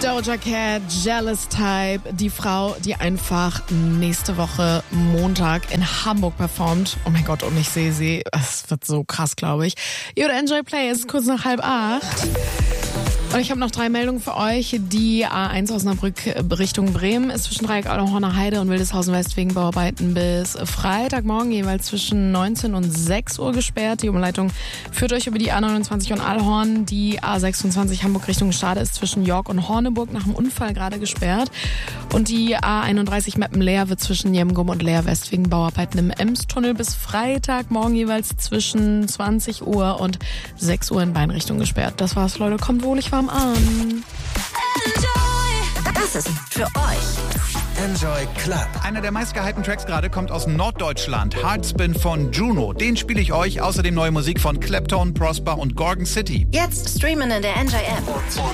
Doja Cat, Jealous Type, die Frau, die einfach nächste Woche Montag in Hamburg performt. Oh mein Gott, und ich sehe sie. Es wird so krass, glaube ich. Ihr Enjoy Play, es ist kurz nach 7:30. Und ich habe noch 3 Meldungen für euch. Die A1 Osnabrück Richtung Bremen ist zwischen Dreieck Horner Heide und Wildeshausen West wegen Bauarbeiten bis Freitagmorgen jeweils zwischen 19 und 6 Uhr gesperrt. Die Umleitung führt euch über die A29 und Allhorn. Die A26 Hamburg Richtung Stade ist zwischen York und Horneburg nach dem Unfall gerade gesperrt. Und die A31 Meppen-Leer wird zwischen Jemgum und Leer West wegen Bauarbeiten im Emstunnel bis Freitagmorgen jeweils zwischen 20 Uhr und 6 Uhr in Beinrichtung gesperrt. Das war's, Leute. Kommt wohlig warm an. Das ist für euch. Enjoy Club. Einer der meistgehypten Tracks gerade kommt aus Norddeutschland. Heartspin von Juno. Den spiele ich euch. Außerdem neue Musik von Clapton, Prosper und Gorgon City. Jetzt streamen in der Enjoy App.